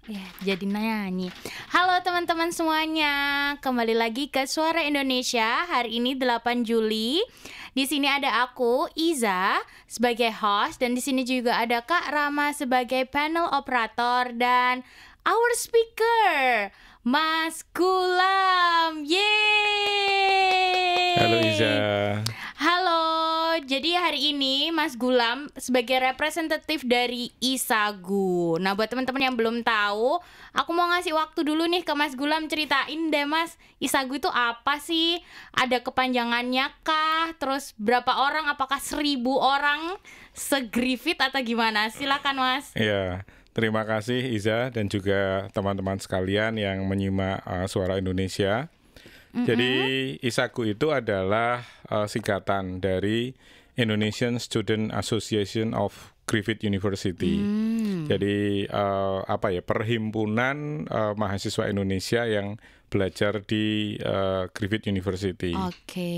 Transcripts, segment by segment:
Ya, jadi nyanyi. Halo teman-teman semuanya, kembali lagi ke Suara Indonesia. Hari ini 8 Juli. Di sini ada aku, Iza, sebagai host, dan di sini juga ada Kak Rama sebagai panel operator dan our speaker, Mas Gulam. Yeay! Halo Iza. Halo, jadi hari ini Mas Gulam sebagai representatif dari Isagu. Nah, buat teman-teman yang belum tahu, aku mau ngasih waktu dulu nih ke Mas Gulam, ceritain deh Mas, Isagu itu apa sih? Ada kepanjangannya kah? Terus berapa orang? Apakah 1.000 orang? Segrifit atau gimana? Silakan Mas. Ya, terima kasih Iza dan juga teman-teman sekalian yang menyimak Suara Indonesia. Jadi Isagu itu adalah singkatan dari Indonesian Student Association of Griffith University. Jadi perhimpunan mahasiswa Indonesia yang belajar di Griffith University. Oke.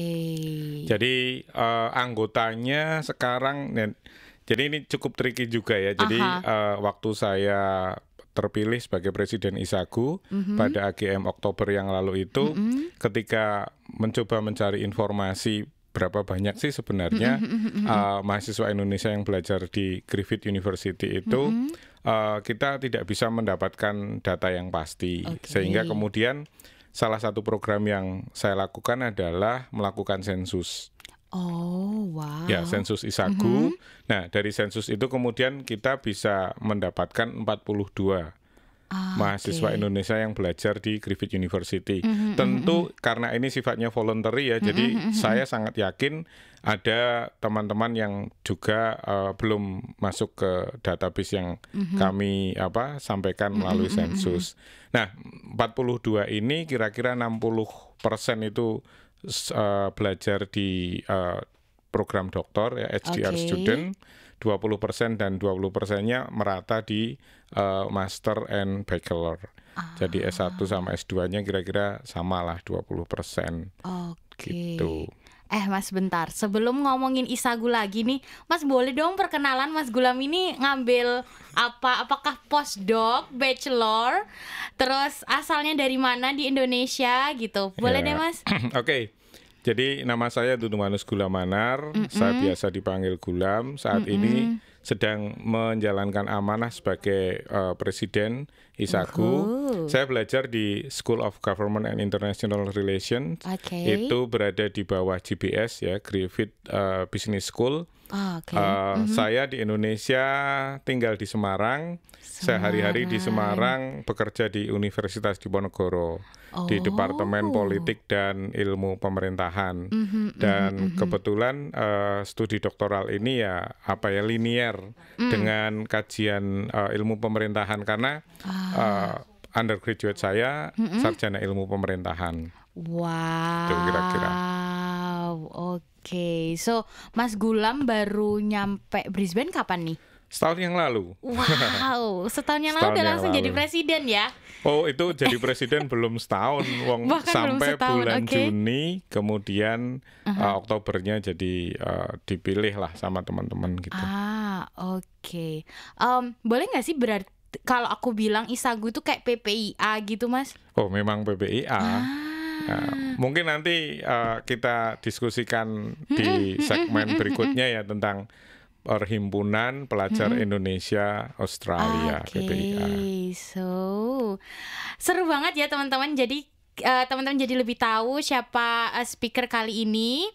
Jadi anggotanya sekarang, jadi ini cukup tricky juga ya. Jadi waktu saya terpilih sebagai presiden Isagu pada AGM Oktober yang lalu itu, ketika mencoba mencari informasi berapa banyak sih sebenarnya mahasiswa Indonesia yang belajar di Griffith University itu, kita tidak bisa mendapatkan data yang pasti. Sehingga kemudian salah satu program yang saya lakukan adalah melakukan sensus. Oh, wow. Ya, sensus Isagu. Nah, dari sensus itu kemudian kita bisa mendapatkan 42 mahasiswa Indonesia yang belajar di Griffith University. Tentu karena ini sifatnya voluntary ya, jadi saya sangat yakin ada teman-teman yang juga belum masuk ke database yang kami sampaikan melalui sensus. Nah, 42 ini kira-kira 60% itu belajar di program doktor ya, HDR student, 20% dan 20%-nya merata di master and bachelor. Jadi S1 sama S2-nya kira-kira sama lah 20%. Gitu. Mas bentar, sebelum ngomongin Isagu lagi nih, Mas boleh dong perkenalan Mas Gulam ini ngambil apa? Apakah postdoc, bachelor, terus asalnya dari mana di Indonesia gitu? Boleh deh Mas? Oke. Jadi nama saya Dudumanus Gulamanar, saya biasa dipanggil Gulam. Saat ini sedang menjalankan amanah sebagai presiden Isagu. Saya belajar di School of Government and International Relations. Itu berada di bawah GBS ya, Griffith Business School. Saya di Indonesia tinggal di Semarang. Saya hari-hari di Semarang, bekerja di Universitas Diponegoro di Departemen Politik dan Ilmu Pemerintahan. Dan kebetulan studi doktoral ini ya linier dengan kajian ilmu pemerintahan karena undergraduate saya sarjana ilmu pemerintahan. Wow. Itu kira-kira. Oke. So, Mas Gulam baru nyampe Brisbane kapan nih? Setahun yang lalu. Wow, setahun yang lalu udah langsung jadi presiden ya? Oh, itu jadi presiden belum setahun, sampai bulan Juni, kemudian Oktobernya jadi dipilih lah sama teman-teman gitu. Oke. Boleh nggak sih berarti kalau aku bilang Isagu itu kayak PPIA gitu, Mas? Oh, memang PPIA. Nah, mungkin nanti kita diskusikan di segmen berikutnya ya tentang Perhimpunan Pelajar Indonesia Australia, PPIA. So seru banget ya teman-teman. Jadi teman-teman jadi lebih tahu siapa speaker kali ini.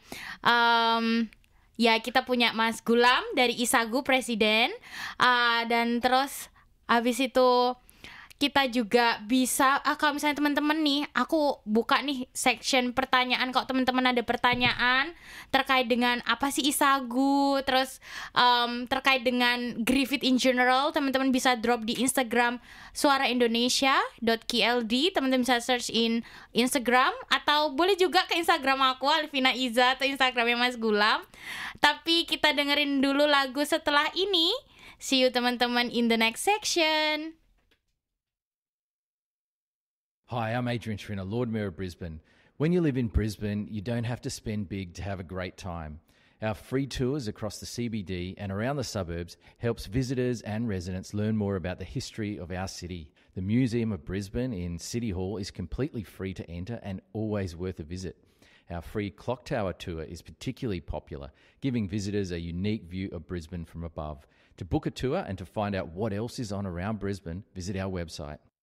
Ya kita punya Mas Gulam dari Isagu presiden, dan terus habis itu kita juga bisa kalau misalnya teman-teman nih, aku buka nih section pertanyaan. Kalau teman-teman ada pertanyaan terkait dengan apa sih Isagu, terus terkait dengan Griffith in general, teman-teman bisa drop di Instagram suaraindonesia.kld. Teman-teman bisa search in Instagram, atau boleh juga ke Instagram aku Alvina Iza atau Instagramnya Mas Gulam. Tapi kita dengerin dulu lagu setelah ini. See you teman-teman in the next section. Hi, I'm Adrian Schrinner, Lord Mayor of Brisbane. When you live in Brisbane, you don't have to spend big to have a great time. Our free tours across the CBD and around the suburbs helps visitors and residents learn more about the history of our city. The Museum of Brisbane in City Hall is completely free to enter and always worth a visit. Our free Clock Tower tour is particularly popular, giving visitors a unique view of Brisbane from above. To book a tour and to find out what else is on around Brisbane, visit our website.